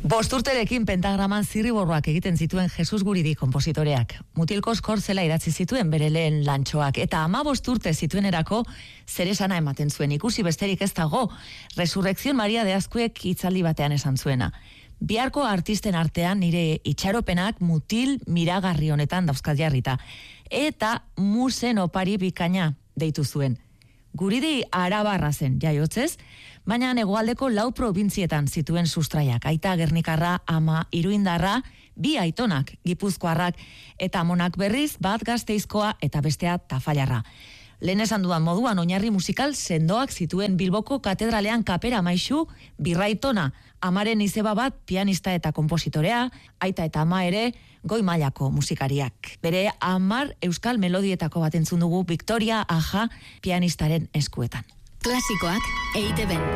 5 urterekin pentagraman zirriborroak egiten zituen Jesus Guridi konpositoreak. Mutilko eskortzela idatzi zituen bere lehen lantxoak, eta 15 urte zituenerako zeresana ematen zuen. Ikusi besterik ez dago, Resurrección Maria de Azkuek hitzaldi batean esan zuena. Biharko artisten artean nire itxaropenak mutil miragarri honetan dauzkat jarrita. Eta musen opari bikaina deitu zuen. Guridi arabarra zen, jaiotzez, baina hegoaldeko 4 probintzietan zituen sustraiak. Aita Gernikarra, ama Iruindarra, 2 aitonak, Gipuzkoarrak, eta amonak berriz, bat Gasteizkoa eta bestea Tafallarra. Lehen esan dudan moduan oinarri musikal sendoak zituen Bilboko katedralean kapera maisu, birraitona, amaren izeba bat pianista eta konpositorea, aita eta ama ere goi mailako musikariak. Bere 10 euskal melodietako bat entzun dugu Victoria Aja pianistaren eskuetan. Klasikoak EITB.